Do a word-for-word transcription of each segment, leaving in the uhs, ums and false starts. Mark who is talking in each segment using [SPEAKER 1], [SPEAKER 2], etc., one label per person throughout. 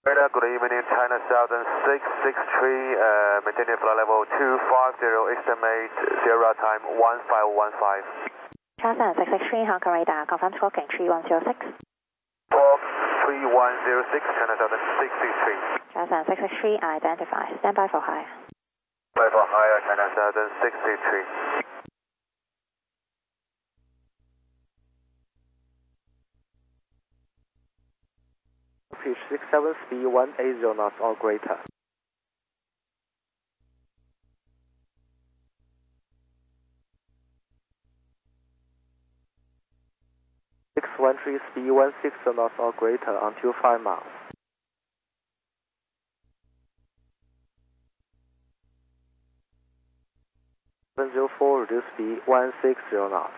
[SPEAKER 1] Radar, good evening, China Southern six six three, uh, maintaining flight level two five zero, estimate zero time one five one five.
[SPEAKER 2] China Southern six six three, Hong Kong radar, confirm squawking three one zero six.
[SPEAKER 1] Squawk three one zero six, China Southern six six three.
[SPEAKER 2] China Southern six six three, identify, stand by for higher.
[SPEAKER 1] Stand by for higher, China Southern six six three.
[SPEAKER 3] Pitch six seven, speed one eighty knots or greater. six one three, speed one sixty knots or greater until five miles. seven zero four, reduce speed one sixty knots.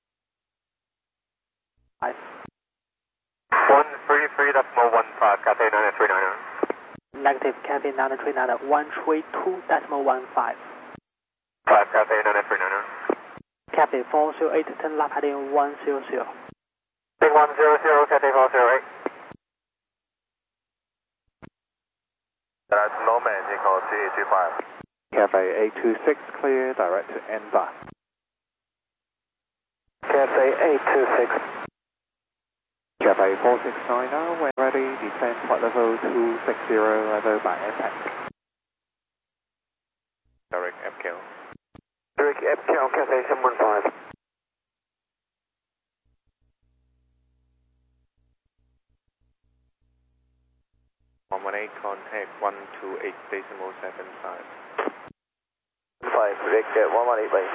[SPEAKER 3] Nice.
[SPEAKER 1] one three three decimal one five, Cathay nine three nine.
[SPEAKER 3] Negative, Cathay nine three nine, one three two decimal one five.
[SPEAKER 1] five, Cathay nine three nine.
[SPEAKER 3] Cathay four zero eight, ten lap heading one zero zero.
[SPEAKER 1] one zero zero, Cathay four zero eight. That's Norman, Echo C eight two five.
[SPEAKER 4] Cathay eight two six, clear, direct to N bar.
[SPEAKER 3] Cathay eight two six.
[SPEAKER 4] Cathay four six nine now, when ready, descend flight level two six zero, level by impact. Direct F K L.
[SPEAKER 1] Direct F K L, Cathay seven one five.
[SPEAKER 4] one one eight, contact one two eight decimal seven five.
[SPEAKER 1] five, Direct one one eight, base.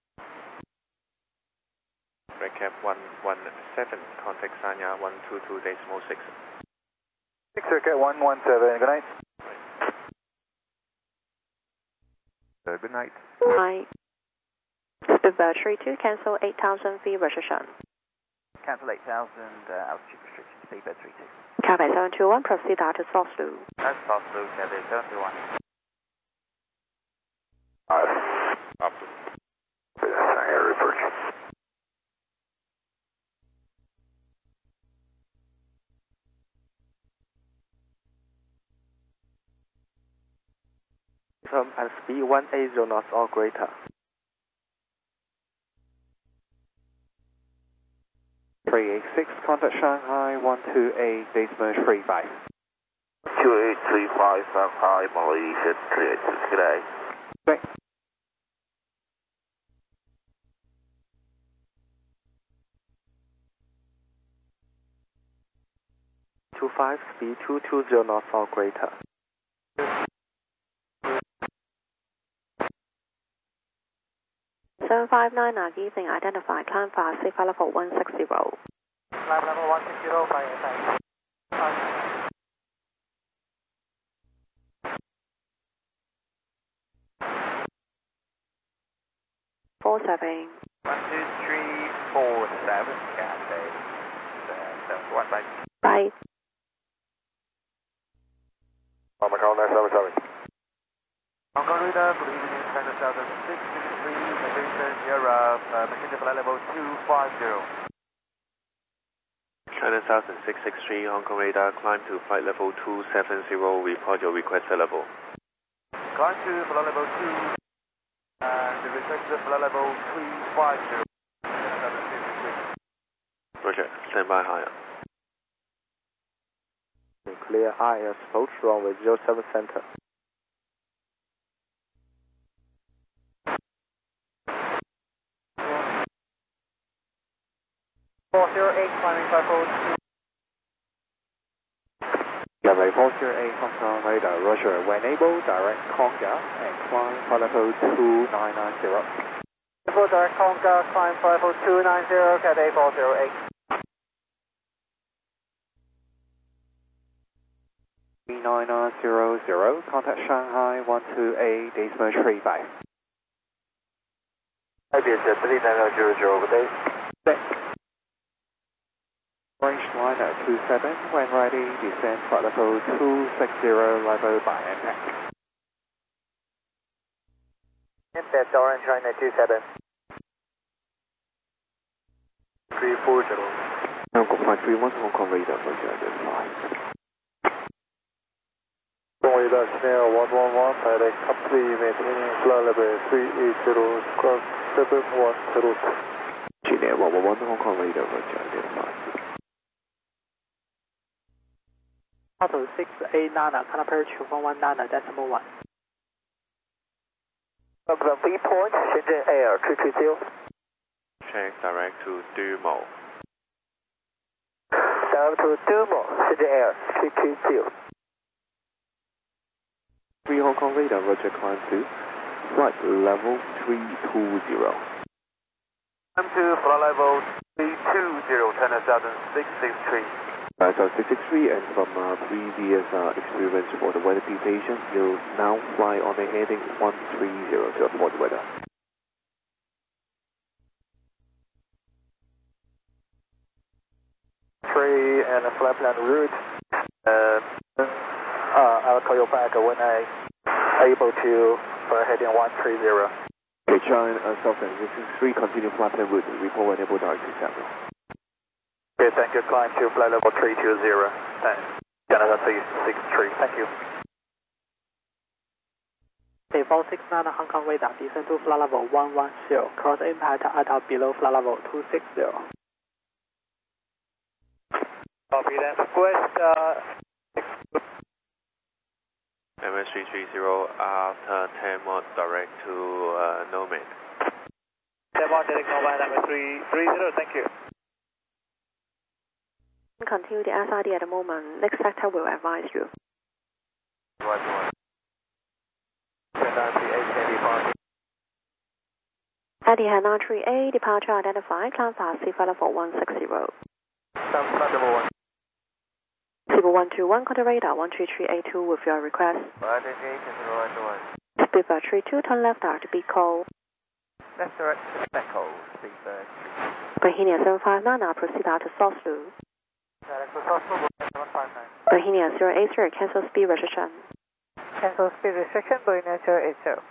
[SPEAKER 4] Recap one one seven, contact Sanya one two two decimal six.
[SPEAKER 1] six Circuit one one seven, good night.
[SPEAKER 4] Uh, good night.
[SPEAKER 2] Hi. Speedbird three two, cancel eight thousand feet restriction.
[SPEAKER 5] Cancel eight thousand, uh, altitude restriction, Speedbird three two.
[SPEAKER 2] Cathay seven two one, proceed out to South Loop.
[SPEAKER 5] That's South Loop, Cathay seven two one.
[SPEAKER 1] Uh,
[SPEAKER 4] Up.
[SPEAKER 1] Air report.
[SPEAKER 3] From and speed one eighty knots or greater.
[SPEAKER 4] three eight six, contact Shanghai one two eight decimal three five.
[SPEAKER 1] two eight three five, Shanghai, Malaysia, three eight six, good day.
[SPEAKER 4] Great.
[SPEAKER 3] two five, speed two two zero knots or greater.
[SPEAKER 2] seven five nine nine, evening, identify, climb fast, safe level one six zero.
[SPEAKER 3] Climb level one six zero, fire attack.
[SPEAKER 2] four seven.
[SPEAKER 5] one two three four seven, Cathay seven two one, bye.
[SPEAKER 2] Bye.
[SPEAKER 1] Mama call nine seven seven.
[SPEAKER 5] Hong Kong radar, good evening, China Southern six six three, maintain zero, uh, maintain flight level two five zero.
[SPEAKER 4] China Southern six six three, Hong Kong radar, climb to flight level two seven zero, report your requested level.
[SPEAKER 5] Climb to flight level two, and the requested flight level three five zero. China Southern six six three.
[SPEAKER 4] Roger, stand by higher.
[SPEAKER 3] Clear I S, approach runway zero seven center. four zero eight, climbing five four two.
[SPEAKER 4] Cathay four zero eight, Hong Kong radar, Roger, when able, direct Conga and climb flight level two nine nine zero.
[SPEAKER 3] For direct Conga, climb five four two nine zero, Cathay four zero eight.
[SPEAKER 4] nine nine zero zero, contact Shanghai one two eight decimal three five.
[SPEAKER 1] I B S three nine zero zero, good day.
[SPEAKER 4] Range line at two seven, when ready, descend flight level two six zero, level by impact.
[SPEAKER 3] Impact Orange China two seven.
[SPEAKER 1] three four zero.
[SPEAKER 4] Hong Kong five three one, Hong Kong radar, Roger, identify.
[SPEAKER 3] Chennai one one one, direct complete, maintaining flight level three eight zero, cross seven one zero two.
[SPEAKER 6] Chennai one one one, Hong Kong radar, Roger, identify.
[SPEAKER 7] Auto six eight nine, Canopy two one one nine decimal one.
[SPEAKER 3] From Point, Shenzhen Air two two zero.
[SPEAKER 6] Check direct to Dumo.
[SPEAKER 3] Direct to Dumo, Shenzhen Air two two zero.
[SPEAKER 6] three Hong Kong radar, Roger, climb to flight level three two zero.
[SPEAKER 1] Climb to flight level three two zero, China Southern six six three.
[SPEAKER 6] Uh, so six six three, and from uh, previous uh, experience for the weather station, you now fly on a heading one three zero to avoid weather.
[SPEAKER 3] Three and a flight plan route. Uh, uh, I'll call you back when I able to fly heading one three zero.
[SPEAKER 6] Okay, China uh, Southern six six three, continue flight plan route, report when able direct to Samuel.
[SPEAKER 3] Okay, thank you. Climb to flight level three two zero. Thanks. Canada six six three. Thank you.
[SPEAKER 7] Default six nine Hong Kong radar, descend to flight level one one zero, cross impact at or below flight level two six zero.
[SPEAKER 3] Copy that. Request, uh...
[SPEAKER 6] M S three three zero, after ten mod, direct to uh, Nomad.
[SPEAKER 3] ten mod, direct Nomad, number three three zero, thank you.
[SPEAKER 2] Continue the S I D at the moment. Next sector will advise you. Eddie Hannah three A, departure identified, climb fast, C level one six zero. Civil one two one, contact radar one three three eight two with your request. Speed bird three two, turn left direct to B call.
[SPEAKER 3] Left direct to Echo, speed bird.
[SPEAKER 2] Bohemia seven five nine, now proceed out to South Lu.
[SPEAKER 3] Direct to South Lu, seven five nine.
[SPEAKER 2] Bohemia zero eight zero, cancel speed restriction.
[SPEAKER 3] Cancel speed restriction, Bohemia zero eight zero.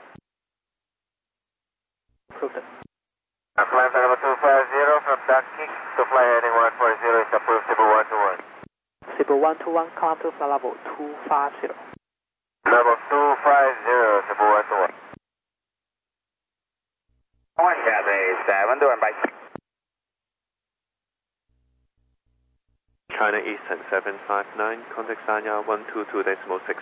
[SPEAKER 7] Approved.
[SPEAKER 5] Flight level two five zero from Dunkirk to fly heading one four zero is approved, Civil one two one.
[SPEAKER 7] Civil one two one, climb to flight level two five zero.
[SPEAKER 5] Level two five zero, Civil one two one. One Cathay seven to one, bye.
[SPEAKER 6] China Eastern seven five nine, contact Sanya one two two decimal six.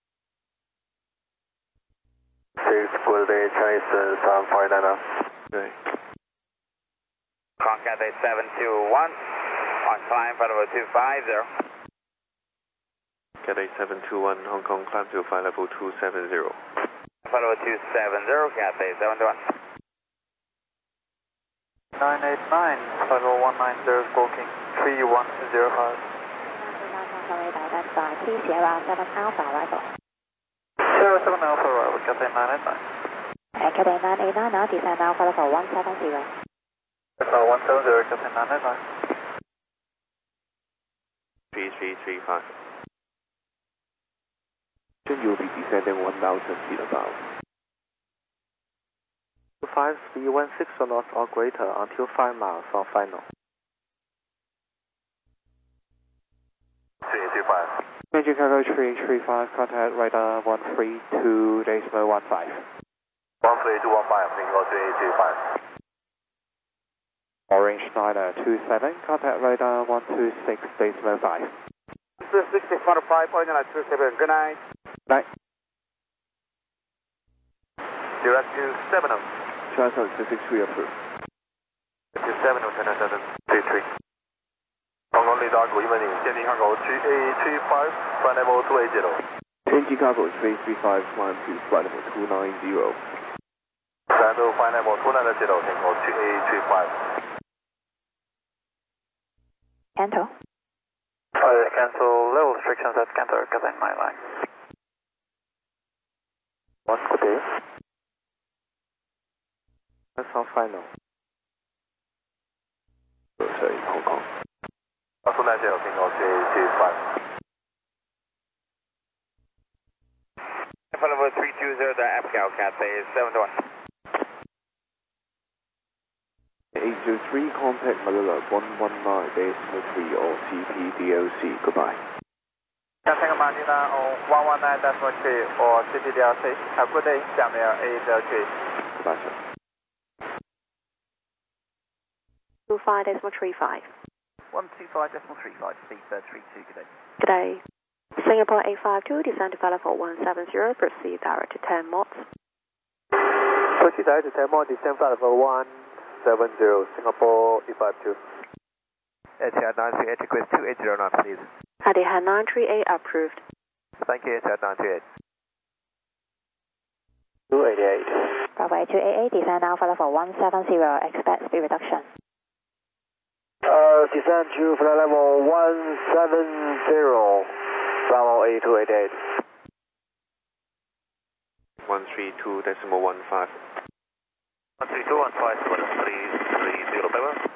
[SPEAKER 3] Six, good day, China Eastern seven five nine.
[SPEAKER 6] Okay.
[SPEAKER 5] Cathay seven two one, on climb flight level two five zero.
[SPEAKER 6] Cathay seven two one, Hong Kong, climb to flight level two seven zero.
[SPEAKER 5] Flight level two seven zero, Cathay seven two one.
[SPEAKER 3] nine eight nine, flight level one nine zero, squawking three one zero five.
[SPEAKER 2] Please Sierra seven Alpha arrival.
[SPEAKER 3] Sierra seven Alpha arrival, Cathay nine eight nine.
[SPEAKER 2] Cathay nine eight nine, now descend Alpha level one seven zero.
[SPEAKER 3] Alpha one seven zero, Cathay nine eight nine.
[SPEAKER 6] three three three five. You'll be descending one thousand feet above.
[SPEAKER 3] five speed one six knots or greater until five miles on final.
[SPEAKER 5] three two five.
[SPEAKER 4] Major cargo three three five, contact radar one three two decimal one five.
[SPEAKER 5] one three two one five, single three two five.
[SPEAKER 4] Orange Niner two seven, contact radar one two six decimal five.
[SPEAKER 5] two six six one five point nine two seven, good night.
[SPEAKER 4] Night.
[SPEAKER 5] Direct to seven oh.
[SPEAKER 6] China six six three approved.
[SPEAKER 5] To seven oh, China seven three three. Hong Kong radar, good evening. Standing cargo G A three five, flight level two eight zero.
[SPEAKER 6] N G cargo three three five, climb to flight level two nine zero.
[SPEAKER 5] Stand to flight level two nine zero, single G A three five.
[SPEAKER 2] Cancel.
[SPEAKER 3] Uh, cancel level restrictions at Cantor, Cathay nine nine. One, good day. That's on final.
[SPEAKER 6] Sorry, Hong Kong.
[SPEAKER 5] two nine zero, single G A three five. Flight level three two zero, the F C A L Cathay seven to one.
[SPEAKER 6] eight zero three, contact Manila one one nine decimal three or C P D O C. Goodbye.
[SPEAKER 3] Tango Martina on one one nine decimal three or C P D L C. Have a good day, Jamil eight zero three.
[SPEAKER 6] Goodbye, sir.
[SPEAKER 2] two five decimal three five.
[SPEAKER 3] one two five decimal three five, speed three two, good day.
[SPEAKER 2] Good day. Singapore eight five two, descend to Valley for one seven zero, proceed direct to ten knots.
[SPEAKER 3] Proceed direct to ten knots, descend Valley for one seven zero, Singapore eight five two.
[SPEAKER 1] Etihad nine three eight, request two eight zero knots, please.
[SPEAKER 2] Etihad nine three eight approved.
[SPEAKER 1] Thank you, Etihad nine three eight.
[SPEAKER 3] two eighty-eight.
[SPEAKER 8] Bravo two eighty-eight, descend now Valley for one seven zero, expect speed reduction.
[SPEAKER 3] Uh, descend to flight level one seven zero, Bravo eight two eight eight.
[SPEAKER 6] one three two decimal one five.
[SPEAKER 5] one three two one five, three three zero, bye bye.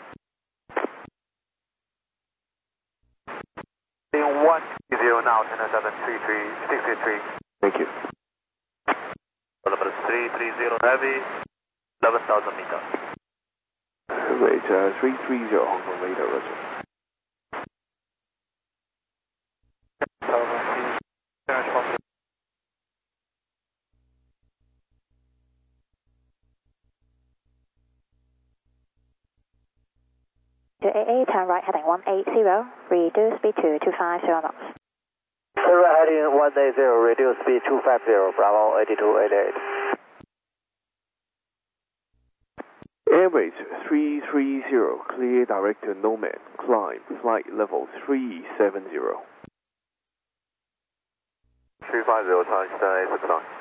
[SPEAKER 1] one zero now, ten seven three three six three.
[SPEAKER 6] Thank you.
[SPEAKER 5] Number three three zero heavy, eleven thousand meters.
[SPEAKER 6] Wait, uh, three three zero Hong Kong radar, Roger.
[SPEAKER 8] two eighty-eight, turn right heading one eighty, reduce speed to two five zero knots.
[SPEAKER 3] Turn right heading one eighty, reduce speed two five zero, Bravo eight two eight eight.
[SPEAKER 6] Airways three three zero, clear direct to Nomad, climb, flight level three seven zero.
[SPEAKER 1] three five zero, touch, eight o'clock.